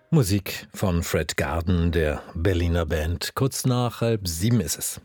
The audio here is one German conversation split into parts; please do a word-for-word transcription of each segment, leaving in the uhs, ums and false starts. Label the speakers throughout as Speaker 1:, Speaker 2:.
Speaker 1: Musik von Fred Garden, der Berliner Band. Kurz nach halb sieben ist es.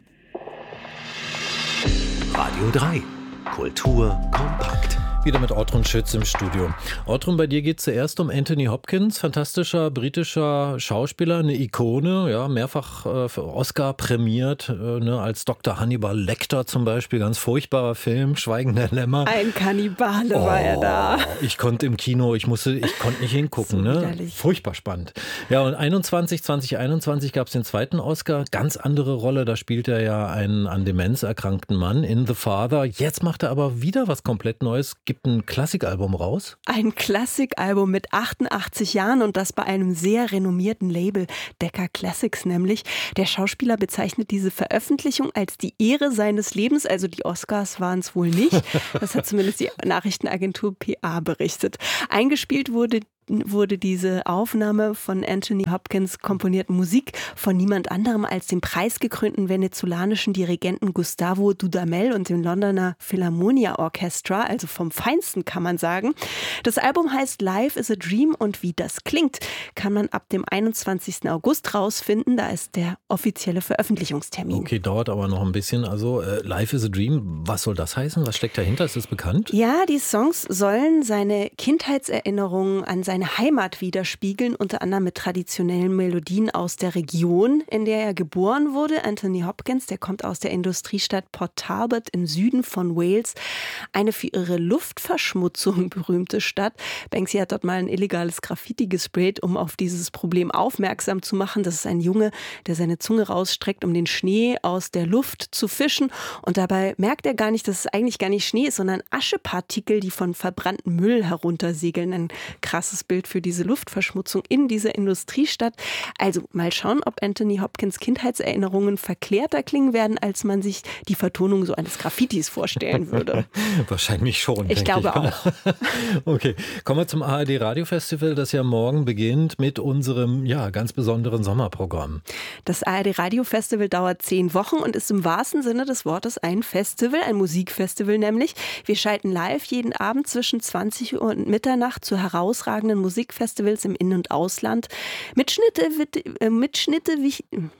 Speaker 2: Radio drei. Kultur kompakt.
Speaker 1: Wieder mit Ortrun Schütz im Studio. Ortrun, bei dir geht es zuerst um Anthony Hopkins, fantastischer britischer Schauspieler, eine Ikone, ja, mehrfach äh, für Oscar prämiert, äh, ne, als Doktor Hannibal Lecter zum Beispiel, ganz furchtbarer Film, Schweigen der Lämmer.
Speaker 3: Ein Kannibale oh, war er da.
Speaker 1: Ich konnte im Kino, ich musste, ich konnte nicht hingucken, so ne? Furchtbar spannend. Ja, und einundzwanzig, zwanzig einundzwanzig gab es den zweiten Oscar, ganz andere Rolle, da spielt er ja einen an Demenz erkrankten Mann in The Father. Jetzt macht er aber wieder was komplett Neues. Gibt ein Klassikalbum raus?
Speaker 3: Ein Klassikalbum mit achtundachtzig Jahren und das bei einem sehr renommierten Label, Decca Classics nämlich. Der Schauspieler bezeichnet diese Veröffentlichung als die Ehre seines Lebens, also die Oscars waren es wohl nicht. Das hat zumindest die Nachrichtenagentur P A berichtet. Eingespielt wurde wurde diese Aufnahme von Anthony Hopkins komponierten Musik von niemand anderem als dem preisgekrönten venezolanischen Dirigenten Gustavo Dudamel und dem Londoner Philharmonia Orchestra, also vom Feinsten kann man sagen. Das Album heißt Life is a Dream und wie das klingt, kann man ab dem einundzwanzigsten August rausfinden. Da ist der offizielle Veröffentlichungstermin.
Speaker 1: Okay, dauert aber noch ein bisschen. Also äh, Life is a Dream, was soll das heißen? Was steckt dahinter? Ist das bekannt?
Speaker 3: Ja, die Songs sollen seine Kindheitserinnerungen an seine Heimat widerspiegeln, unter anderem mit traditionellen Melodien aus der Region, in der er geboren wurde. Anthony Hopkins, der kommt aus der Industriestadt Port Talbot im Süden von Wales. Eine für ihre Luftverschmutzung berühmte Stadt. Banksy hat dort mal ein illegales Graffiti gesprayt, um auf dieses Problem aufmerksam zu machen. Das ist ein Junge, der seine Zunge rausstreckt, um den Schnee aus der Luft zu fischen. Und dabei merkt er gar nicht, dass es eigentlich gar nicht Schnee ist, sondern Aschepartikel, die von verbranntem Müll heruntersegeln. Ein krasses Bild für diese Luftverschmutzung in dieser Industriestadt. Also mal schauen, ob Anthony Hopkins Kindheitserinnerungen verklärter klingen werden, als man sich die Vertonung so eines Graffitis vorstellen würde.
Speaker 1: Wahrscheinlich schon.
Speaker 3: Ich glaube ich. auch.
Speaker 1: Okay, kommen wir zum A R D Radiofestival, das ja morgen beginnt mit unserem ja, ganz besonderen Sommerprogramm.
Speaker 3: Das A R D Radiofestival dauert zehn Wochen und ist im wahrsten Sinne des Wortes ein Festival, ein Musikfestival nämlich. Wir schalten live jeden Abend zwischen zwanzig Uhr und Mitternacht zu herausragenden Musikfestivals im In- und Ausland. Mitschnitte, äh, Mitschnitte, wie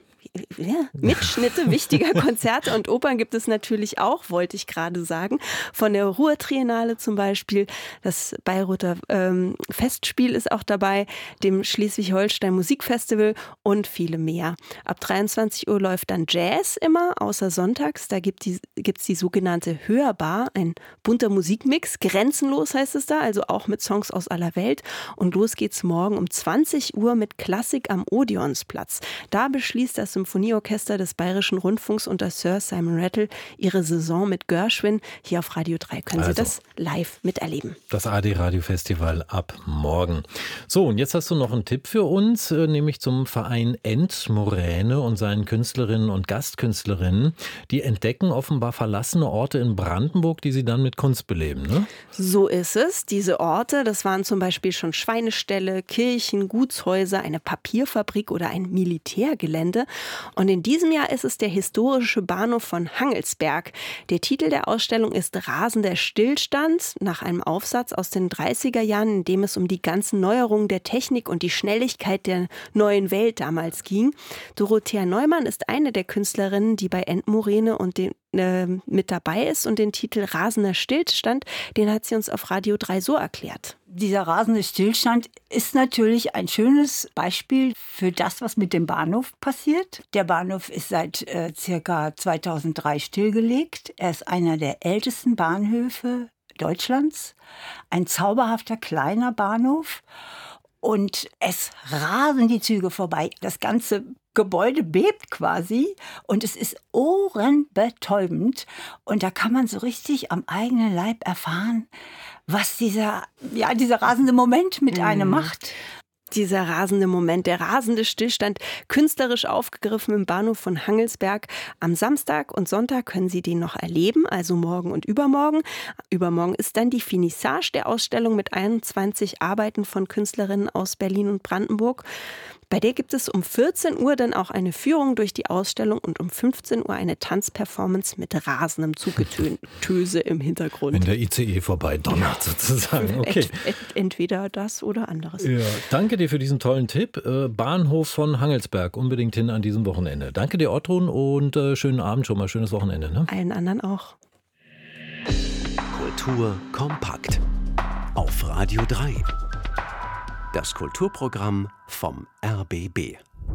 Speaker 3: Ja, Mitschnitte wichtiger Konzerte und Opern gibt es natürlich auch, wollte ich gerade sagen. Von der Ruhr-Triennale zum Beispiel, das Bayreuther ähm, Festspiel ist auch dabei, dem Schleswig-Holstein Musikfestival und viele mehr. Ab dreiundzwanzig Uhr läuft dann Jazz immer, außer sonntags. Da gibt es die, gibt's die sogenannte Hörbar, ein bunter Musikmix. Grenzenlos heißt es da, also auch mit Songs aus aller Welt. Und los geht's morgen um zwanzig Uhr mit Klassik am Odeonsplatz. Da beschließt das Symphonieorchester des Bayerischen Rundfunks unter Sir Simon Rattle ihre Saison mit Gershwin. Hier auf Radio drei können Sie also das live miterleben.
Speaker 1: Das A R D Radiofestival ab morgen. So, und jetzt hast du noch einen Tipp für uns, nämlich zum Verein Endmoräne und seinen Künstlerinnen und Gastkünstlerinnen. Die entdecken offenbar verlassene Orte in Brandenburg, die sie dann mit Kunst beleben, ne?
Speaker 3: So ist es. Diese Orte, das waren zum Beispiel schon Schweineställe, Kirchen, Gutshäuser, eine Papierfabrik oder ein Militärgelände. Und in diesem Jahr ist es der historische Bahnhof von Hangelsberg. Der Titel der Ausstellung ist Rasender Stillstand, nach einem Aufsatz aus den dreißiger Jahren, in dem es um die ganzen Neuerungen der Technik und die Schnelligkeit der neuen Welt damals ging. Dorothea Neumann ist eine der Künstlerinnen, die bei Endmoräne und den äh, mit dabei ist, und den Titel Rasender Stillstand, den hat sie uns auf Radio drei so erklärt.
Speaker 4: Dieser rasende Stillstand ist natürlich ein schönes Beispiel für das, was mit dem Bahnhof passiert. Der Bahnhof ist seit äh, circa zweitausenddrei stillgelegt. Er ist einer der ältesten Bahnhöfe Deutschlands. Ein zauberhafter kleiner Bahnhof. Und es rasen die Züge vorbei. Das ganze Gebäude bebt quasi und es ist ohrenbetäubend. Und da kann man so richtig am eigenen Leib erfahren, was dieser, ja, dieser rasende Moment mit einem macht.
Speaker 3: Dieser rasende Moment, der rasende Stillstand, künstlerisch aufgegriffen im Bahnhof von Hangelsberg. Am Samstag und Sonntag können Sie den noch erleben, also morgen und übermorgen. Übermorgen ist dann die Finissage der Ausstellung mit einundzwanzig Arbeiten von Künstlerinnen aus Berlin und Brandenburg. Bei der gibt es um vierzehn Uhr dann auch eine Führung durch die Ausstellung und um fünfzehn Uhr eine Tanzperformance mit rasendem Zugetöse im Hintergrund.
Speaker 1: Wenn der I C E vorbei donnert sozusagen. Okay.
Speaker 3: Ent, ent, entweder das oder anderes.
Speaker 1: Ja, danke dir für diesen tollen Tipp. Äh, Bahnhof von Hangelsberg, unbedingt hin an diesem Wochenende. Danke dir, Ottrun, und äh, schönen Abend schon mal, schönes Wochenende. Ne?
Speaker 3: Allen anderen auch.
Speaker 2: Kultur kompakt auf Radio drei. Das Kulturprogramm vom R B B.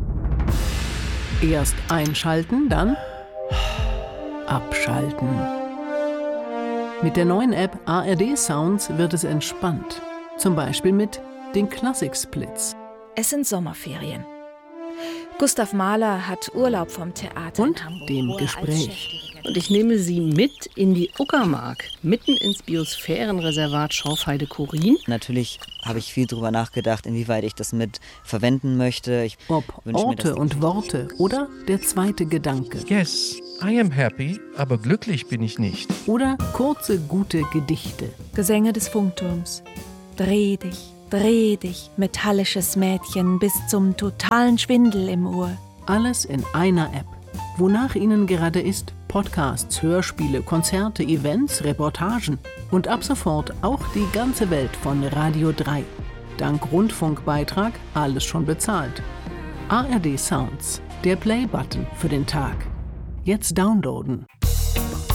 Speaker 5: Erst einschalten, dann abschalten. Mit der neuen App A R D Sounds wird es entspannt. Zum Beispiel mit den Klassik-Splits.
Speaker 6: Es sind Sommerferien. Gustav Mahler hat Urlaub vom Theater
Speaker 5: und
Speaker 6: in Hamburg,
Speaker 5: dem Gespräch.
Speaker 7: Und ich nehme Sie mit in die Uckermark, mitten ins Biosphärenreservat Schorfheide-Chorin.
Speaker 8: Natürlich habe ich viel darüber nachgedacht, inwieweit ich das mit verwenden möchte. Ich
Speaker 5: Ob Orte und Worte oder der zweite Gedanke.
Speaker 9: Yes, I am happy, aber glücklich bin ich nicht.
Speaker 5: Oder kurze, gute Gedichte.
Speaker 6: Gesänge des Funkturms. Dreh dich, dreh dich, metallisches Mädchen, bis zum totalen Schwindel im Ohr.
Speaker 5: Alles in einer App. Wonach Ihnen gerade ist, Podcasts, Hörspiele, Konzerte, Events, Reportagen und ab sofort auch die ganze Welt von Radio drei. Dank Rundfunkbeitrag alles schon bezahlt. A R D Sounds, der Play-Button für den Tag. Jetzt downloaden.